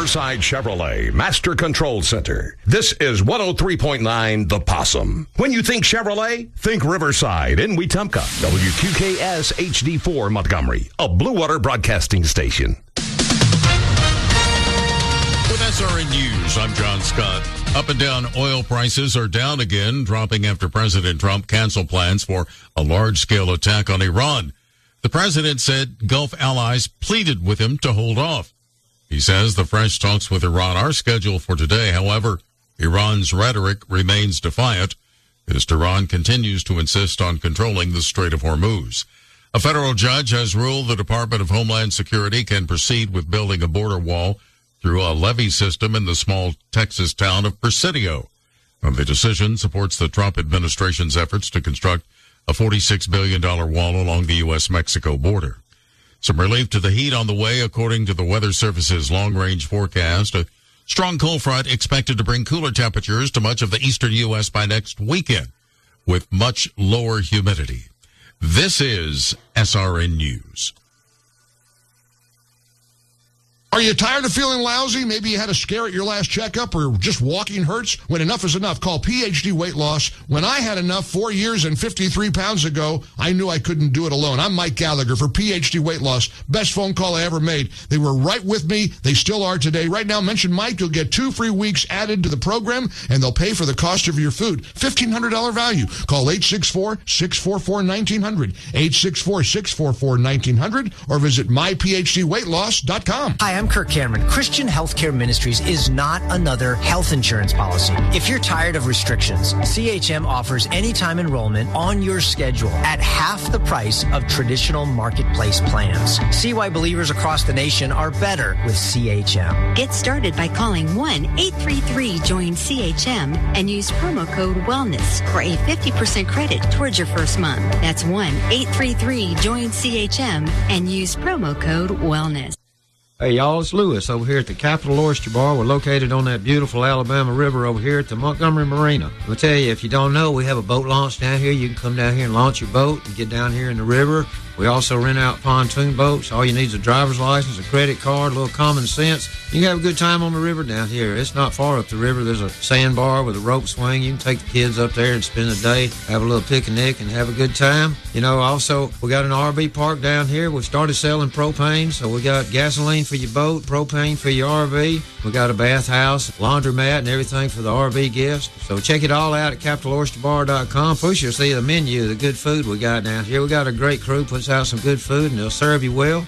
Riverside Chevrolet Master Control Center. This is 103.9 The Possum. When you think Chevrolet, think Riverside in Wetumpka. WQKS HD4 Montgomery, a Blue Water Broadcasting station. With SRN News, I'm John Scott. Up and down oil prices are down again, dropping after President Trump canceled plans for a large-scale attack on Iran. The president said Gulf allies pleaded with him to hold off. He says the fresh talks with Iran are scheduled for today. However, Iran's rhetoric remains defiant as Tehran continues to insist on controlling the Strait of Hormuz. A federal judge has ruled the Department of Homeland Security can proceed with building a border wall through a levee system in the small Texas town of Presidio. The decision supports the Trump administration's efforts to construct a $46 billion wall along the U.S.-Mexico border. Some relief to the heat on the way, according to the Weather Service's long-range forecast. A strong cold front expected to bring cooler temperatures to much of the eastern U.S. by next weekend, with much lower humidity. This is SRN News. Are you tired of feeling lousy? Maybe you had a scare at your last checkup or just walking hurts? When enough is enough, call PhD Weight Loss. When I had enough 4 years and 53 pounds ago, I knew I couldn't do it alone. I'm Mike Gallagher for PhD Weight Loss. Best phone call I ever made. They were right with me. They still are today. Right now, mention Mike. You'll get 2 free weeks added to the program, and they'll pay for the cost of your food. $1,500 value. Call 864-644-1900, 864-644-1900, or visit myphdweightloss.com. Hi, I'm Kirk Cameron. Christian Healthcare Ministries is not another health insurance policy. If you're tired of restrictions, CHM offers anytime enrollment on your schedule at half the price of traditional marketplace plans. See why believers across the nation are better with CHM. Get started by calling 1-833-JOIN-CHM and use promo code WELLNESS for a 50% credit towards your first month. That's 1-833-JOIN-CHM and use promo code WELLNESS. Hey, y'all, it's Lewis over here at the Capitol Oyster Bar. We're located on that beautiful Alabama River over here at the Montgomery Marina. I'll tell you, if you don't know, we have a boat launch down here. You can come down here and launch your boat and get down here in the river. We also rent out pontoon boats. All you need is a driver's license, a credit card, a little common sense. You can have a good time on the river down here. It's not far up the river. There's a sandbar with a rope swing. You can take the kids up there and spend the day, have a little picnic, and have a good time. You know, also, we got an RV park down here. We started selling propane, so we got gasoline for your boat, propane for your RV. We got a bathhouse, laundromat, and everything for the RV guests. So check it all out at CapitolOysterBar.com. First, you'll see the menu, the good food we got down here. We got a great crew, puts out some good food, and they'll serve you well.